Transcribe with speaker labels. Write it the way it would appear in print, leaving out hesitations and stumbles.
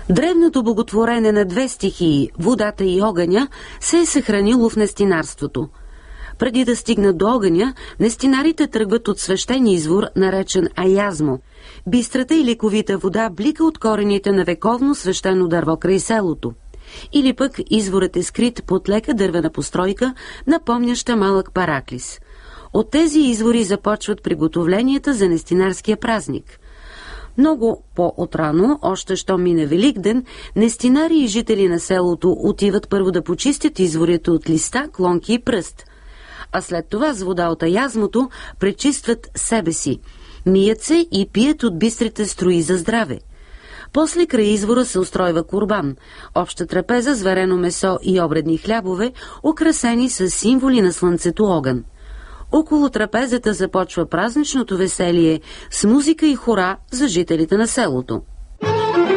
Speaker 1: Древното боготворене на две стихии, водата и огъня, се е съхранило в нестинарството. Преди да стигнат до огъня, нестинарите тръгват от свещен извор, наречен аязмо. Бистрата и лековита вода блика от корените на вековно свещено дърво край селото. Или пък изворът е скрит под лека дървена постройка, напомняща малък параклис. От тези извори започват приготовленията за нестинарския празник. Много по-отрано, още що мине Великден, нестинари и жители на селото отиват първо да почистят изворите от листа, клонки и пръст, а след това с вода от аязмото пречистват себе си, мият се и пият от бистрите струи за здраве. После край извора се устройва курбан, обща трапеза с варено месо и обредни хлябове, украсени с символи на слънцето огън. Около трапезата започва празничното веселие с музика и хора за жителите на селото.